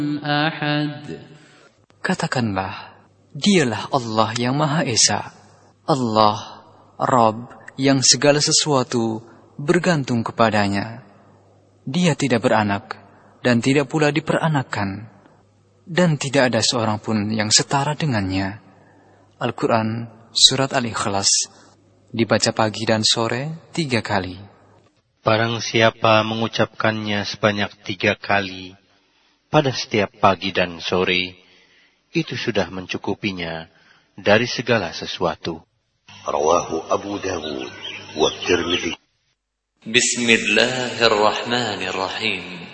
أحد. Katakanlah, Dialah Allah yang Maha Esa, Allah, Rabb yang segala sesuatu bergantung kepadanya. Dia tidak beranak dan tidak pula diperanakkan, dan tidak ada seorang pun yang setara dengannya. Al-Quran Surat Al-Ikhlas dibaca pagi dan sore 3 kali. Barang siapa mengucapkannya sebanyak 3 kali pada setiap pagi dan sore, itu sudah mencukupinya dari segala sesuatu. Rawahu Abu Dawud wa Tirmidzi. Bismillahirrahmanirrahim.